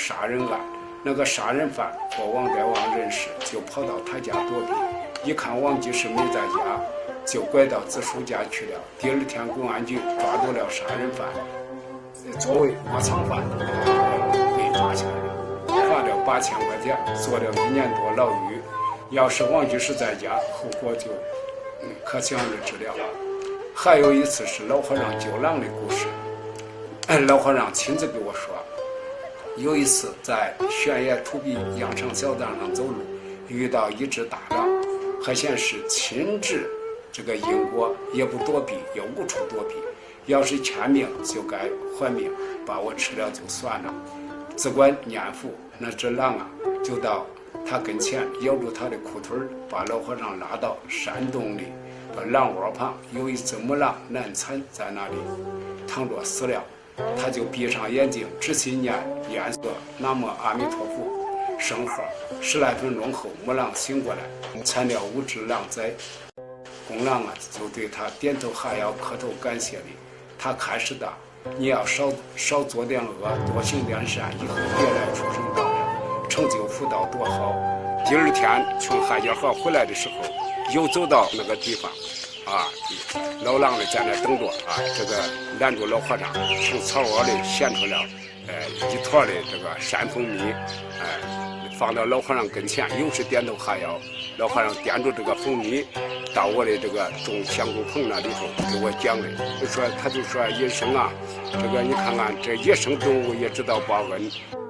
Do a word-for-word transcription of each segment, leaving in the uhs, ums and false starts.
杀人案。那个杀人犯和王代王认识，就跑到他家躲避。一看王居士没在家，就拐到子叔家去了。第二天，公安局抓住了杀人犯，作为窝藏犯被抓起来了，罚了八千块钱，坐了一年多牢狱。要是王居士在家，后果就嗯可想而知了。还有一次是老和尚救狼的故事，老和尚亲自给我说，有一次在悬崖土壁羊肠小道上走路，遇到一只大狼，还显示亲至这个因果，也不躲避，也无处躲避。要是欠命就该还命，把我吃了就算了。只管念佛，那只狼啊，就到他跟前咬住他的裤腿，把老和尚拉到山洞里。狼窝旁有一只母狼难产，在那里躺着死了。他就闭上眼睛，仔细念念诵南无阿弥陀佛圣号。十来分钟后，母狼醒过来，产了五只狼崽。公狼啊，就对他点头哈腰，磕头感谢礼。他开始的，你要少少做点恶，多行点善，以后别来畜生道了，成就福道多好。第二天从海家河回来的时候，又走到那个地方，啊，老狼呢在那等着啊，这个拦住老和尚，从草窝里衔出了，呃，一坨的这个山蜂蜜，哎、呃，放到老和尚跟前，又是点头哈腰。老和尚掂住这个蜂蜜，到我的这个种香菇棚那里头给我讲的，就说他就说野生啊，这个你看看这野生动物也知道报恩。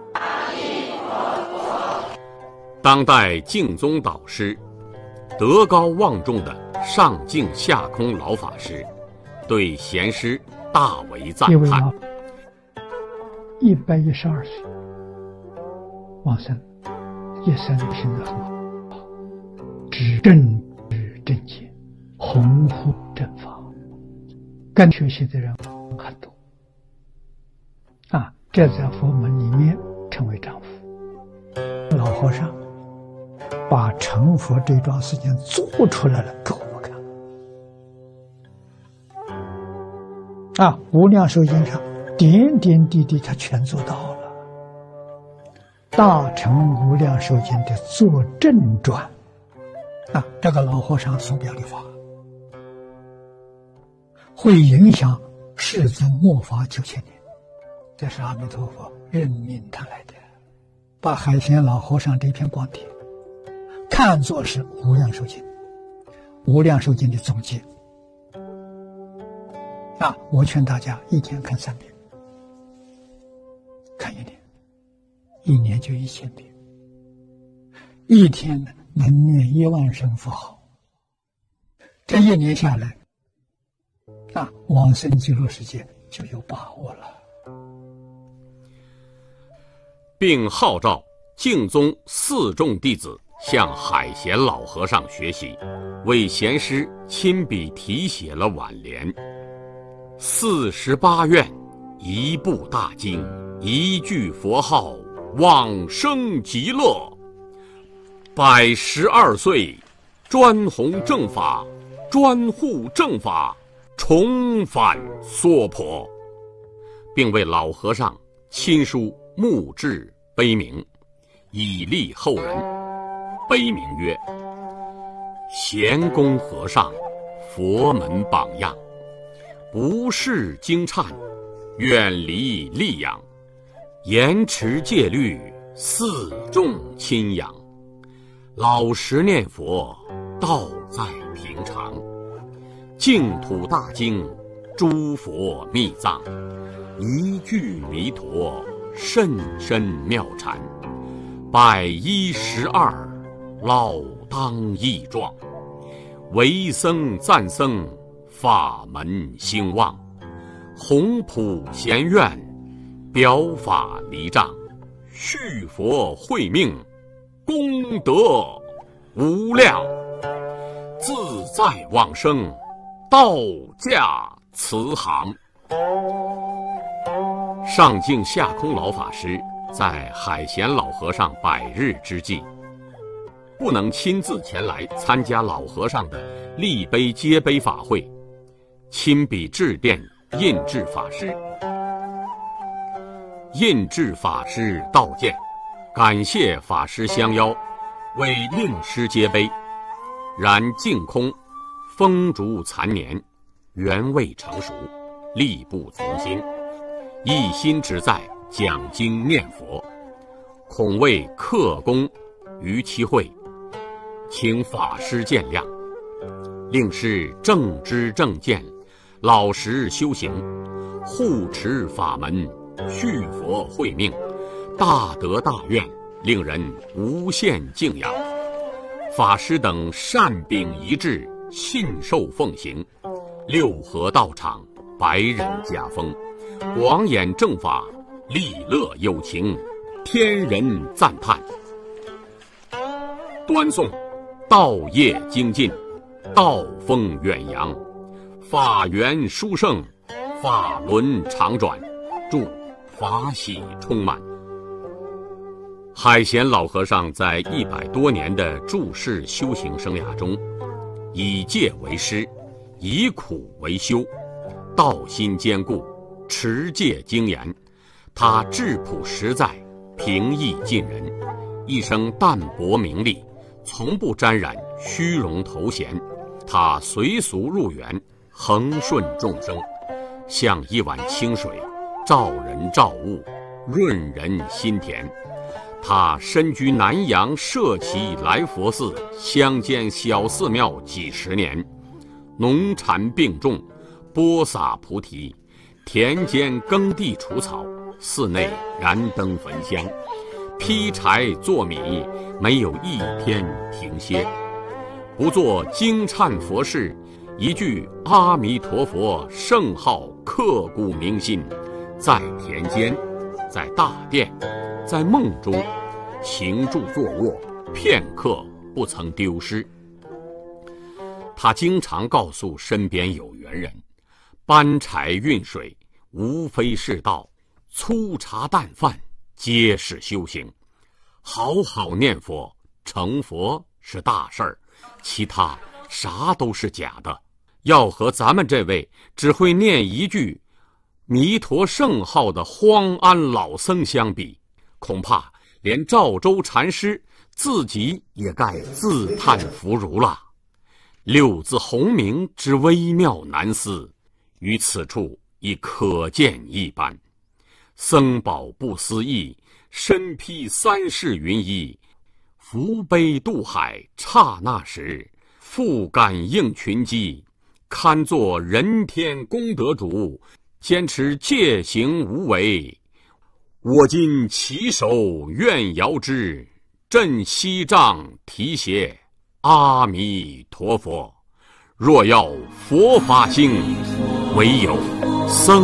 当代净宗导师。德高望重的上净下空老法师对贤师大为赞叹。 一百一十二岁往生，一生品德很好，知正知正见，弘护正法，跟学习的人很多啊，这在佛门里面称为丈夫。老和尚把成佛这桩事情做出来了给我们看啊！无量寿经上点点滴滴他全做到了。大乘无量寿经的作证传啊，这个老和尚所表的法会影响世尊末法九千年，这是阿弥陀佛任命他来的，把海贤老和尚这篇光碟看作是无量寿经，无量寿经的总结啊！我劝大家一天看三遍，看一年，一年就一千遍，一天能念一万声佛号，这一年下来，啊，往生极乐世界就有把握了。 并号召净宗四众弟子向海贤老和尚学习，为贤师亲笔题写了挽联：四十八愿，一部大经，一句佛号，往生极乐。百十二岁，专弘正法，专护正法，重返娑婆，并为老和尚亲书墓志碑铭，以励后人。碑铭曰：贤公和尚，佛门榜样，不事经忏，远离戾养，严持戒律，四众亲养，老实念佛，道在平常，净土大经，诸佛密藏，一句弥陀，甚深妙禅，百一十二，老当益壮，为僧赞僧，法门兴旺，弘普贤愿，表法离障，续佛慧命，功德无量，自在往生，道驾慈航。上净下空老法师在海贤老和尚百日之际，不能亲自前来参加老和尚的立碑接碑法会，亲笔致电印制法师， 印制法师道见，感谢法师相邀，为令师接碑。然净空风烛残年，缘未成熟，力不从心，一心只在讲经念佛，恐为克功于其会，请法师见谅。令师正知正见，老实修行，护持法门，续佛慧命，大德大愿，令人无限敬仰。法师等善秉一致，信受奉行，六合道场，百人家风，广演正法，利乐有情，天人赞叹。端颂道业精进，道风远扬，法源殊胜，法轮常转，祝法喜充满。海贤老和尚在一百多年的住世修行生涯中，以戒为师，以苦为修，道心坚固，持戒精严。他质朴实在，平易近人，一生淡泊名利，从不沾染虚荣头衔。他随俗入园，恒顺众生，像一碗清水，照人照物，润人心田。他身居南阳社稷来佛寺乡间小寺庙几十年，农禅并种，播撒菩提，田间耕地除草，寺内燃灯焚香，劈柴做米，没有一天停歇。不做惊忏佛事，一句阿弥陀佛圣号刻骨铭心，在田间，在大殿，在梦中，行住坐卧，片刻不曾丢失。他经常告诉身边有缘人，搬柴运水无非是道，粗茶淡饭皆是修行。好好念佛，成佛是大事儿，其他啥都是假的。要和咱们这位只会念一句弥陀圣号的荒安老僧相比，恐怕连赵州禅师自己也该自叹弗如了。六字洪名之微妙难思，于此处已可见一斑。僧宝不思议，身披三世云衣，扶悲渡海刹那时，复感应群机，堪作人天功德主，坚持戒行无为。我今起手愿遥之，振西杖提携阿弥陀佛。若要佛法兴，唯有僧